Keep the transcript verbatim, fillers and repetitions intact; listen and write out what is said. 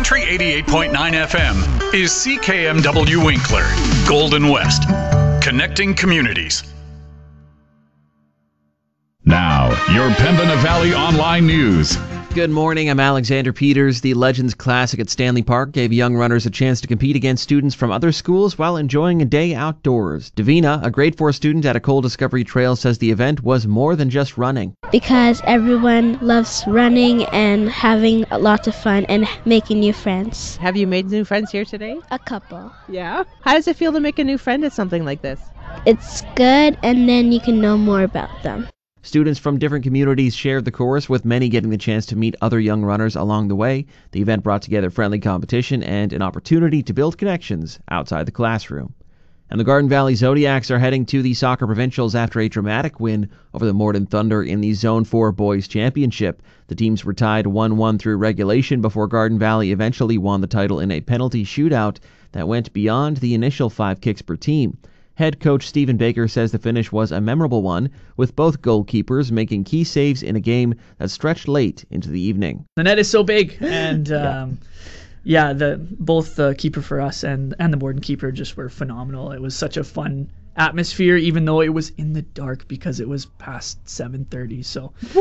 Country eighty-eight point nine F M is C K M W Winkler, Golden West, connecting communities. Now, your Pembina Valley Online News. Good morning, I'm Alexander Peters. The Legends Classic at Stanley Park gave young runners a chance to compete against students from other schools while enjoying a day outdoors. Davina, a grade four student at a Coal Discovery Trail, says the event was more than just running. Because everyone loves running and having lots of fun and making new friends. Have you made new friends here today? A couple. Yeah? How does it feel to make a new friend at something like this? It's good, and then you can know more about them. Students from different communities shared the course, with many getting the chance to meet other young runners along the way. The event brought together friendly competition and an opportunity to build connections outside the classroom. And the Garden Valley Zodiacs are heading to the soccer provincials after a dramatic win over the Morden Thunder in the Zone four Boys Championship. The teams were tied one one through regulation before Garden Valley eventually won the title in a penalty shootout that went beyond the initial five kicks per team. Head coach Stephen Baker says the finish was a memorable one, with both goalkeepers making key saves in a game that stretched late into the evening. The net is so big, and um, yeah, yeah the both the keeper for us and, and the Morden keeper just were phenomenal. It was such a fun atmosphere, even though it was in the dark because it was past seven thirty. So